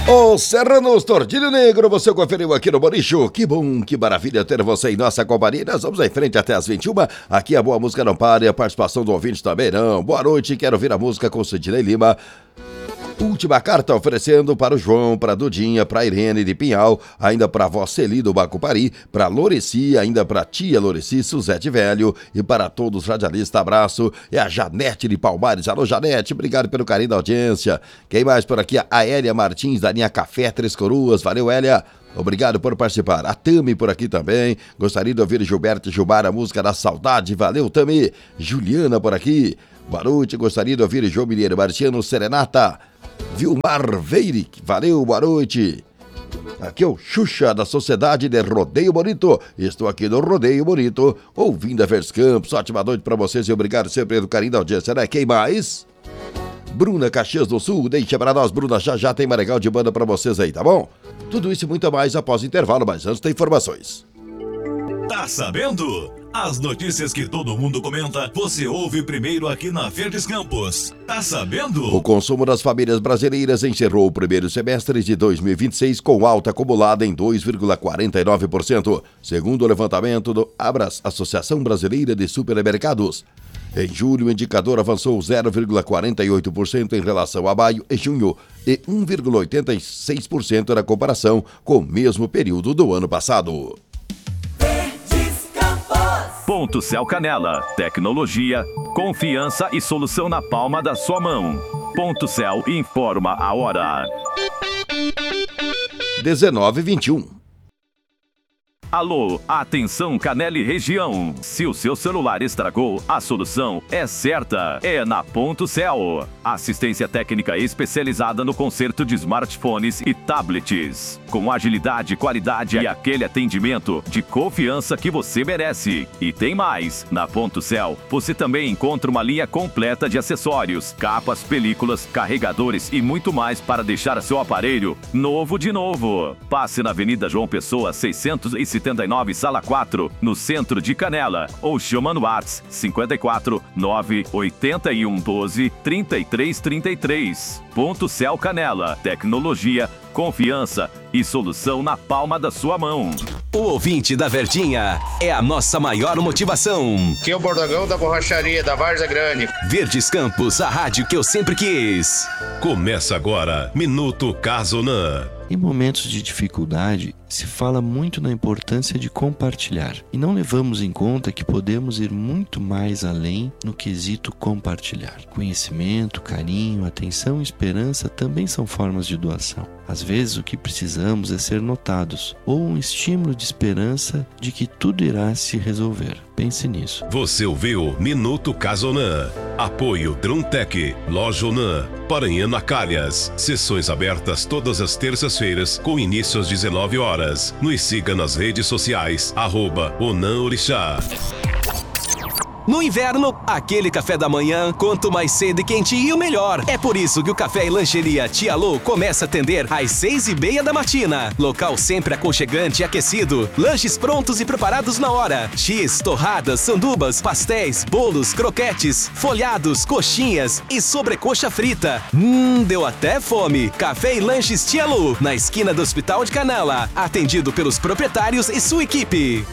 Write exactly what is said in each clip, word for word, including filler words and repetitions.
Ô Serranos Tordilho Negro, você conferiu aqui no Boricho. Que bom, que maravilha ter você em nossa companhia. Nós vamos em frente até as vinte e uma. Aqui a boa música não para e a participação do ouvinte também não. Boa noite, quero ouvir a música com Sidney Lima. Última carta oferecendo para o João, para a Dudinha, para a Irene de Pinhal, ainda para a vó Celi do Bacupari, para a Loreci, ainda para a tia Loreci, Suzete Velho e para todos os radialistas, abraço. É a Janete de Palmares. Alô, Janete, obrigado pelo carinho da audiência. Quem mais por aqui? A Hélia Martins, da linha Café Três Coroas. Valeu, Hélia. Obrigado por participar. A Tami por aqui também. Gostaria de ouvir Gilberto e Gilmar, a música da saudade. Valeu, Tami. Juliana por aqui. Boa noite, gostaria de ouvir João Mineiro Marciano Serenata. Vilmar Veire, valeu, boa noite. Aqui é o Xuxa da Sociedade de Rodeio Bonito. Estou aqui no Rodeio Bonito, ouvindo a Verdes Campos. Ótima noite pra vocês e obrigado sempre pelo carinho da audiência, né? Quem mais? Bruna Caxias do Sul, deixa pra nós, Bruna, já já tem mais legal de banda pra vocês aí, tá bom? Tudo isso e muito mais após o intervalo, mas antes tem informações. Tá sabendo? As notícias que todo mundo comenta, você ouve primeiro aqui na Verdes Campos. Tá sabendo? O consumo das famílias brasileiras encerrou o primeiro semestre de dois mil e vinte e seis com alta acumulada em dois vírgula quarenta e nove por cento, segundo o levantamento do Abras, Associação Brasileira de Supermercados. Em julho, o indicador avançou zero vírgula quarenta e oito por cento em relação a maio e junho e um vírgula oitenta e seis por cento na comparação com o mesmo período do ano passado. Ponto Céu Canela, tecnologia, confiança e solução na palma da sua mão. Ponto Céu informa a hora. dezenove e vinte e um. Alô, atenção Canela e região. Se o seu celular estragou, a solução é certa. É na Ponto Céu. Assistência técnica especializada no conserto de smartphones e tablets. Com agilidade, qualidade e aquele atendimento de confiança que você merece. E tem mais. Na Ponto Céu, você também encontra uma linha completa de acessórios, capas, películas, carregadores e muito mais para deixar seu aparelho novo de novo. Passe na Avenida João Pessoa, seiscentos e setenta e nove, Sala quatro, no centro de Canela. Ou chama no WhatsApp cinquenta e quatro, nove oitenta e um, doze, trinta e três trinta e três. Ponto Céu Canela. Tecnologia, confiança e solução na palma da sua mão. O ouvinte da Verdinha é a nossa maior motivação. Aqui é o Bordagão da Borracharia da Várzea Grande. Verdes Campos, a rádio que eu sempre quis. Começa agora, Minuto Casonan. Em momentos de dificuldade, se fala muito na importância de compartilhar. E não levamos em conta que podemos ir muito mais além no quesito compartilhar. Conhecimento, carinho, atenção e esperança também são formas de doação. Às vezes o que precisamos é ser notados, ou um estímulo de esperança de que tudo irá se resolver. Pense nisso. Você ouviu Minuto Casonan. Apoio Druntec, Loja Onan, Paranhana Calhas. Sessões abertas todas as terças-feiras com início às dezenove horas. Nos siga nas redes sociais, arroba Onan Orixá. No inverno, aquele café da manhã, quanto mais cedo e quentinho, melhor. É por isso que o Café e Lancheria Tia Lô começa a atender às seis e meia da matina. Local sempre aconchegante e aquecido. Lanches prontos e preparados na hora. X, torradas, sandubas, pastéis, bolos, croquetes, folhados, coxinhas e sobrecoxa frita. Hum, deu até fome. Café e Lanches Tia Lô, na esquina do Hospital de Canela. Atendido pelos proprietários e sua equipe.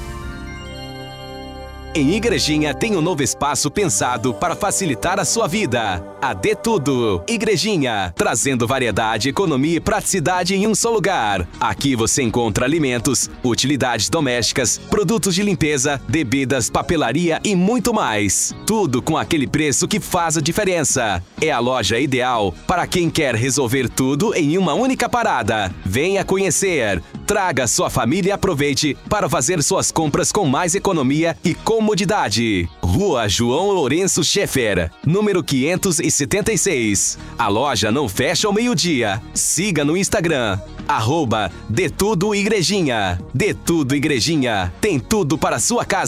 Em Igrejinha tem um novo espaço pensado para facilitar a sua vida. A De Tudo. Igrejinha, trazendo variedade, economia e praticidade em um só lugar. Aqui você encontra alimentos, utilidades domésticas, produtos de limpeza, bebidas, papelaria e muito mais. Tudo com aquele preço que faz a diferença. É a loja ideal para quem quer resolver tudo em uma única parada. Venha conhecer. Traga sua família e aproveite para fazer suas compras com mais economia e comodidade. Rua João Lourenço Schaeffer, número quinhentos e setenta e seis. A loja não fecha ao meio-dia. Siga no Instagram, arroba De Tudo Igrejinha. De Tudo Igrejinha. Tem tudo para sua casa.